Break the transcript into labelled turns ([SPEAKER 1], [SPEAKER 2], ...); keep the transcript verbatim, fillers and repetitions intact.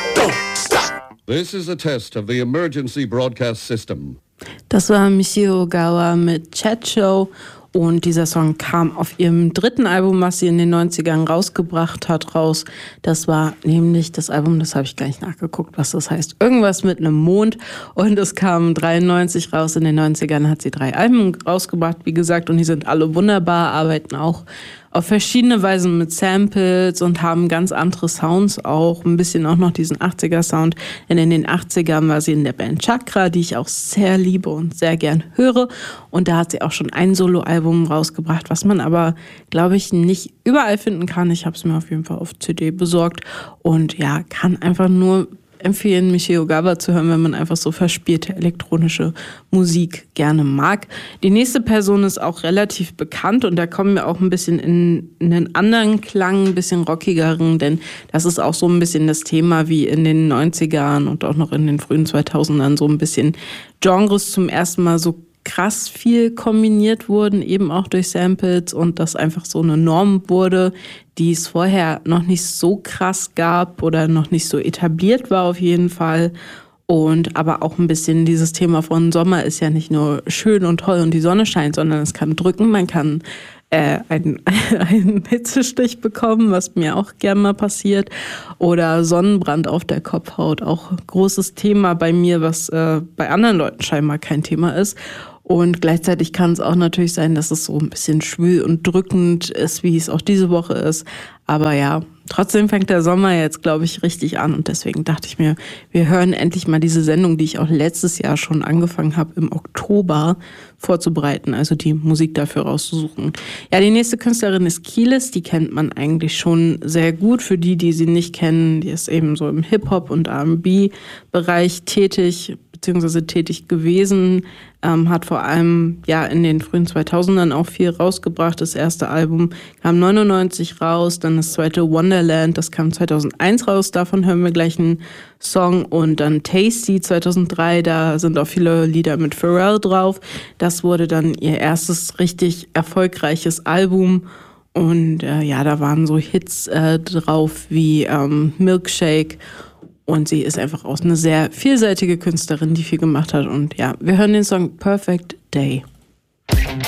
[SPEAKER 1] This is a test of the emergency broadcast system.
[SPEAKER 2] Das war Michio Ogawa mit Chat Show und dieser Song kam auf ihrem dritten Album, was sie in den neunzigern rausgebracht hat, raus. Das war nämlich das Album, das habe ich gar nicht nachgeguckt, was das heißt. Irgendwas mit einem Mond und es kam dreiundneunzig raus. In den neunzigern hat sie drei Alben rausgebracht, wie gesagt, und die sind alle wunderbar, arbeiten auch auf verschiedene Weisen mit Samples und haben ganz andere Sounds auch, ein bisschen auch noch diesen achtziger-Sound. Denn in den achtzigern war sie in der Band Chakra, die ich auch sehr liebe und sehr gern höre. Und da hat sie auch schon ein Soloalbum rausgebracht, was man aber, glaube ich, nicht überall finden kann. Ich habe es mir auf jeden Fall auf C D besorgt und ja, kann einfach nur empfehlen, Michio Ogawa zu hören, wenn man einfach so verspielte elektronische Musik gerne mag. Die nächste Person ist auch relativ bekannt und da kommen wir auch ein bisschen in, in einen anderen Klang, ein bisschen rockigeren, denn das ist auch so ein bisschen das Thema wie in den neunzigern und auch noch in den frühen zweitausendern so ein bisschen Genres zum ersten Mal so krass viel kombiniert wurden, eben auch durch Samples und das einfach so eine Norm wurde, die es vorher noch nicht so krass gab oder noch nicht so etabliert war auf jeden Fall. Und aber auch ein bisschen dieses Thema von Sommer ist ja nicht nur schön und toll und die Sonne scheint, sondern es kann drücken, man kann äh, einen, einen Hitzestich bekommen, was mir auch gerne mal passiert, oder Sonnenbrand auf der Kopfhaut, auch großes Thema bei mir, was äh, bei anderen Leuten scheinbar kein Thema ist. Und gleichzeitig kann es auch natürlich sein, dass es so ein bisschen schwül und drückend ist, wie es auch diese Woche ist. Aber ja, trotzdem fängt der Sommer jetzt, glaube ich, richtig an. Und deswegen dachte ich mir, wir hören endlich mal diese Sendung, die ich auch letztes Jahr schon angefangen habe, im Oktober vorzubereiten, also die Musik dafür rauszusuchen. Ja, die nächste Künstlerin ist Keyless, die kennt man eigentlich schon sehr gut. Für die, die sie nicht kennen, die ist eben so im Hip-Hop- und R and B-Bereich tätig, beziehungsweise tätig gewesen, ähm, hat vor allem ja in den frühen zweitausendern auch viel rausgebracht. Das erste Album kam neunundneunzig raus, dann das zweite Wonderland, das kam zweitausendeins raus, davon hören wir gleich einen Song, und dann Tasty zweitausenddrei, da sind auch viele Lieder mit Pharrell drauf. Das wurde dann ihr erstes richtig erfolgreiches Album. Und äh, ja, da waren so Hits äh, drauf wie ähm, Milkshake. Und sie ist einfach auch eine sehr vielseitige Künstlerin, die viel gemacht hat. Und ja, wir hören den Song Perfect Day.